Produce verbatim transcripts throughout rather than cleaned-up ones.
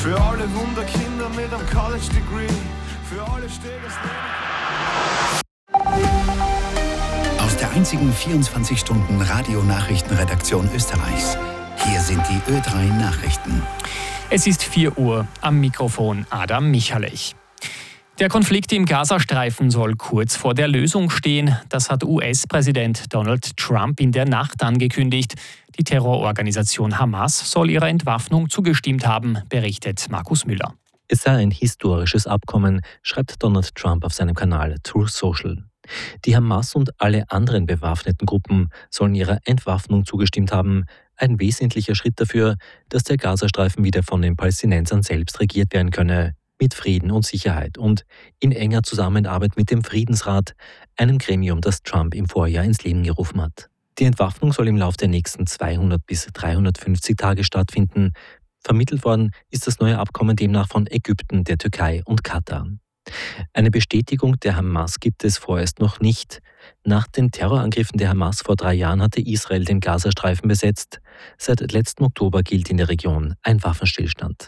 Für alle Wunderkinder mit einem College-Degree. Für alle steht es Aus der einzigen vierundzwanzig-Stunden-Radio-Nachrichtenredaktion Österreichs. Hier sind die Ö drei Nachrichten. Es ist vier Uhr, am Mikrofon Adam Michalech. Der Konflikt im Gazastreifen soll kurz vor der Lösung stehen. Das hat U S-Präsident Donald Trump in der Nacht angekündigt. Die Terrororganisation Hamas soll ihrer Entwaffnung zugestimmt haben, berichtet Markus Müller. Es sei ein historisches Abkommen, schreibt Donald Trump auf seinem Kanal Truth Social. Die Hamas und alle anderen bewaffneten Gruppen sollen ihrer Entwaffnung zugestimmt haben. Ein wesentlicher Schritt dafür, dass der Gazastreifen wieder von den Palästinensern selbst regiert werden könne. Mit Frieden und Sicherheit und in enger Zusammenarbeit mit dem Friedensrat, einem Gremium, das Trump im Vorjahr ins Leben gerufen hat. Die Entwaffnung soll im Laufe der nächsten zweihundert bis dreihundertfünfzig Tage stattfinden. Vermittelt worden ist das neue Abkommen demnach von Ägypten, der Türkei und Katar. Eine Bestätigung der Hamas gibt es vorerst noch nicht. Nach den Terrorangriffen der Hamas vor drei Jahren hatte Israel den Gazastreifen besetzt. Seit letztem Oktober gilt in der Region ein Waffenstillstand.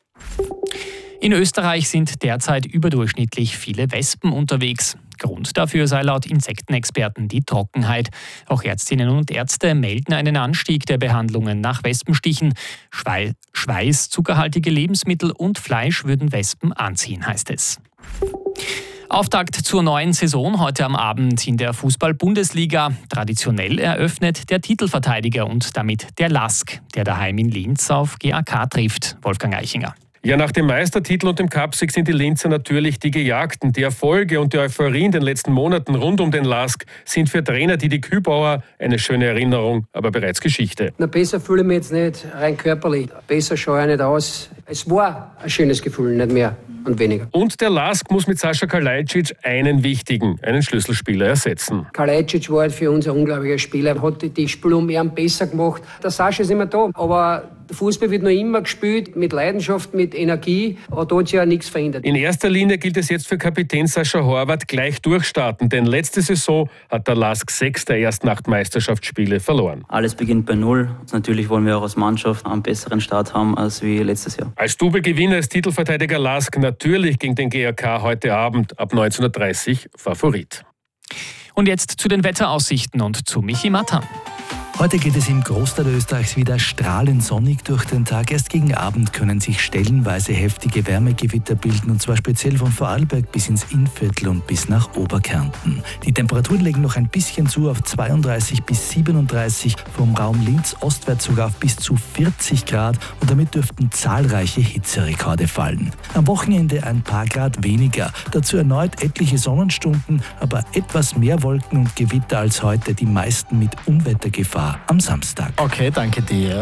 In Österreich sind derzeit überdurchschnittlich viele Wespen unterwegs. Grund dafür sei laut Insektenexperten die Trockenheit. Auch Ärztinnen und Ärzte melden einen Anstieg der Behandlungen nach Wespenstichen. Schwei- Schweiß, zuckerhaltige Lebensmittel und Fleisch würden Wespen anziehen, heißt es. Auftakt zur neuen Saison heute am Abend in der Fußball-Bundesliga. Traditionell eröffnet der Titelverteidiger und damit der Lask, der daheim in Linz auf G A K trifft. Wolfgang Eichinger. Ja, nach dem Meistertitel und dem Cupsieg sind die Linzer natürlich die Gejagten. Die Erfolge und die Euphorie in den letzten Monaten rund um den Lask sind für Trainer Didi Kübauer eine schöne Erinnerung, aber bereits Geschichte. Na, besser fühle ich mich jetzt nicht, rein körperlich. Besser schaue ich nicht aus. Es war ein schönes Gefühl, nicht mehr und weniger. Und der Lask muss mit Sascha Kalajdzic einen wichtigen, einen Schlüsselspieler ersetzen. Kalajdzic war halt für uns ein unglaublicher Spieler, hat die Spiele um ihn besser gemacht. Der Sascha ist immer da, aber der Fußball wird noch immer gespielt, mit Leidenschaft, mit Energie, aber da hat sich ja nichts verändert. In erster Linie gilt es jetzt für Kapitän Sascha Horvath gleich durchstarten, denn letzte Saison hat der Lask sechs der ersten acht Meisterschaftsspiele verloren. Alles beginnt bei Null. Natürlich wollen wir auch als Mannschaft einen besseren Start haben als wie letztes Jahr. Als Double-Gewinner ist Titelverteidiger Lask natürlich gegen den G A K heute Abend ab neunzehn Uhr dreißig Favorit. Und jetzt zu den Wetteraussichten und zu Michi Matter. Heute geht es im Großteil Österreichs wieder strahlend sonnig durch den Tag. Erst gegen Abend können sich stellenweise heftige Wärmegewitter bilden, und zwar speziell von Vorarlberg bis ins Innviertel und bis nach Oberkärnten. Die Temperaturen legen noch ein bisschen zu auf zweiunddreißig bis siebenunddreißig, vom Raum Linz ostwärts sogar auf bis zu vierzig Grad, und damit dürften zahlreiche Hitzerekorde fallen. Am Wochenende ein paar Grad weniger, dazu erneut etliche Sonnenstunden, aber etwas mehr Wolken und Gewitter als heute, die meisten mit Unwettergefahr am Samstag. Okay, danke dir.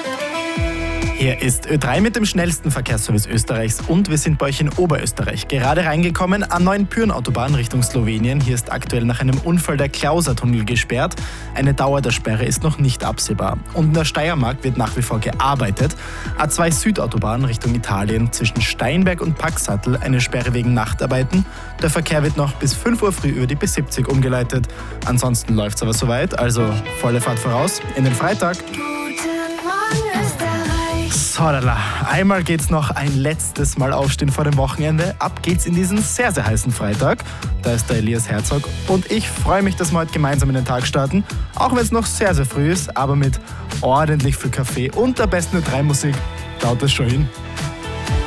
Hier ist Ö drei mit dem schnellsten Verkehrsservice Österreichs und wir sind bei euch in Oberösterreich. Gerade reingekommen am neuen Pyrenautobahn Richtung Slowenien. Hier ist aktuell nach einem Unfall der Klauser-Tunnel gesperrt. Eine Dauer der Sperre ist noch nicht absehbar. Und in der Steiermark wird nach wie vor gearbeitet. A zwei Südautobahn Richtung Italien zwischen Steinberg und Paxattel eine Sperre wegen Nachtarbeiten. Der Verkehr wird noch bis fünf Uhr früh über die B siebzig umgeleitet. Ansonsten läuft es aber soweit, also volle Fahrt voraus in den Freitag. Sodala. Einmal geht's noch ein letztes Mal aufstehen vor dem Wochenende. Ab geht's in diesen sehr, sehr heißen Freitag. Da ist der Elias Herzog und ich freue mich, dass wir heute gemeinsam in den Tag starten. Auch wenn es noch sehr, sehr früh ist, aber mit ordentlich viel Kaffee und der besten Ö drei Musik dauert es schon hin.